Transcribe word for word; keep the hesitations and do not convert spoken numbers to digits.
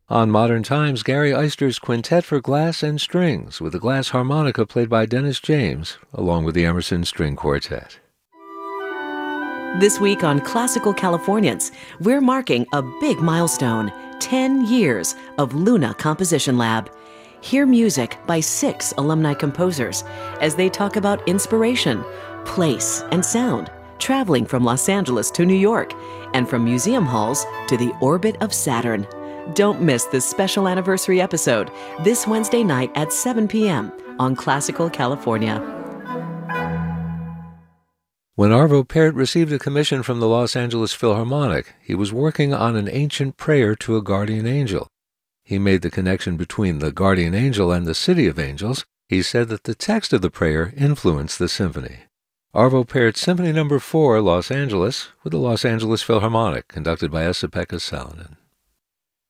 On Modern Times, Gary Eister's Quintet for Glass and Strings, with the glass harmonica played by Dennis James, along with the Emerson String Quartet. This week on Classical Californians, we're marking a big milestone, ten years of Luna Composition Lab. Hear music by six alumni composers as they talk about inspiration, place, and sound, traveling from Los Angeles to New York, and from museum halls to the orbit of Saturn. Don't miss this special anniversary episode this Wednesday night at seven p.m. on Classical California. When Arvo Pärt received a commission from the Los Angeles Philharmonic, he was working on an ancient prayer to a guardian angel. He made the connection between the guardian angel and the City of Angels. He said that the text of the prayer influenced the symphony. Arvo Pärt Symphony Number four, Los Angeles, with the Los Angeles Philharmonic, conducted by Esa-Pekka Salonen.